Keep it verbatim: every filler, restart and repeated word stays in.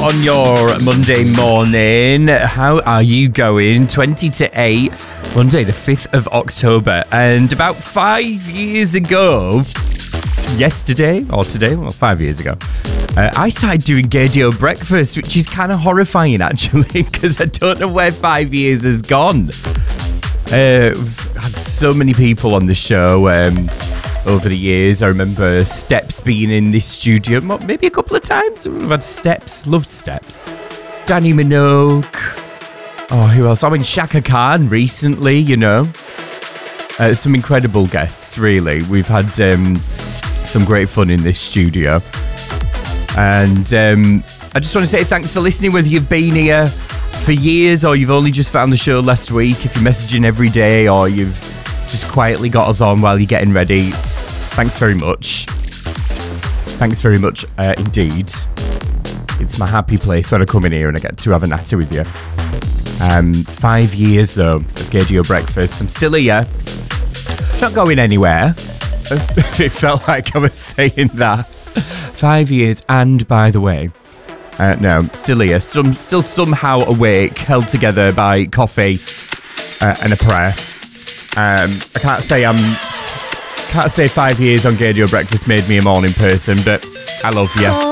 on your Monday morning. How are you going? twenty to eight, Monday the fifth of October. And about five years ago, yesterday or today, well, five years ago, uh, I started doing Gaydio Breakfast, which is kind of horrifying actually, because I don't know where five years has gone. Uh, we've had so many people on the show um, over the years. I remember Steps being in this studio maybe a couple of times. We've had Steps, loved Steps. Danny Minogue. Oh, who else? I mean, Shaka Khan recently, you know. Uh, some incredible guests, really. We've had um, some great fun in this studio. And um, I just want to say thanks for listening, whether you've been here for years or you've only just found the show last week. If you're messaging every day or you've just quietly got us on while you're getting ready, thanks very much. Thanks very much uh, indeed. It's my happy place when I come in here and I get to have a natter with you. Um, five years though of Gaydio Breakfast. I'm still here. Not going anywhere. It felt like I was saying that. Five years, and by the way, Uh, no, still here. Some, still somehow awake, held together by coffee uh, and a prayer. Um, I can't say I'm. Can't say five years on Gaydio Breakfast made me a morning person, but I love you.